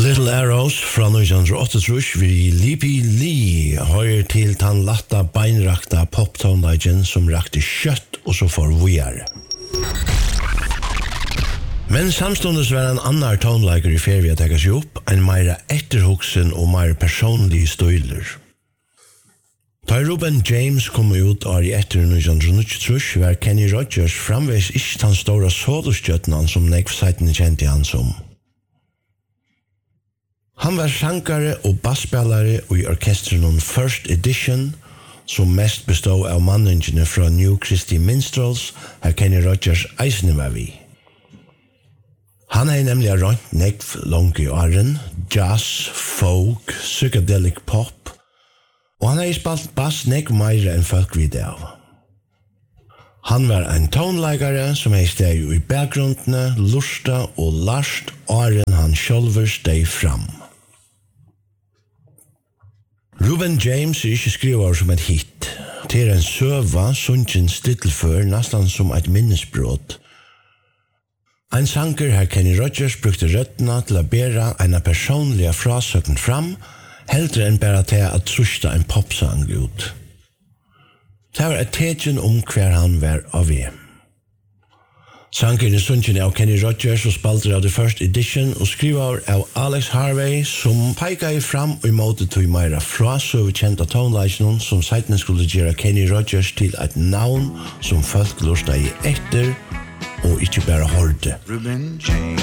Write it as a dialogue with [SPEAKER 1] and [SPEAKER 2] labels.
[SPEAKER 1] Little Arrows fra 1988 vi Lippy Lee hører til den latta beinrakta poptonelagen som rakte kjøtt og så får vujar. Men samstundes var en annar tonelager i ferie å tenke seg opp, en meira etterhoksen og meira personlige støyler. Da Ruben James kom ut år i etter 1993 var Kenny Rogers framveis ikke den store solostjøtnen som nekvseitene kjente han som. Han var sangare og bassspelare i orkestren First Edition, som mest bestod av manningene fra New Christy Minstrels, her Kenny Rogers eisne var vi. Han er nemlig rønt nekv langt i åren, jazz, folk, psychedelic pop, og han har spalt bass nekv meire enn folk vid av. Han var en toneleggare som er steg i bakgrunnene, lusta og larst åren han sjølver steg fram. Ruben James er ikke skriver som et hit. Det er en søva, sunnkjen stittelfør, nesten som et minnesbrott. En sanger her Kenny Rogers brukte røttene til å bære en personlige frasøkken fram, heldre enn bare til å truste en popsang ut. Det var et tegjen hver han var av i. Sangen er sunnkjen av Kenny Rogers og spalter av The First Edition og skriver av Alex Harvey som peker fram og måte til meira frasøvekjente tonelagen som seitene skulle gjøre Kenny Rogers til et navn som folk lurte i etter og ikke bare hørte.
[SPEAKER 2] Ruben James.